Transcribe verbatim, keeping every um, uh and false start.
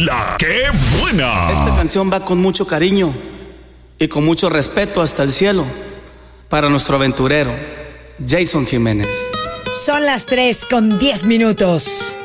La que buena. Esta canción va con mucho cariño y con mucho respeto hasta el cielo para nuestro aventurero, Jason Jiménez. Son las tres con diez minutos.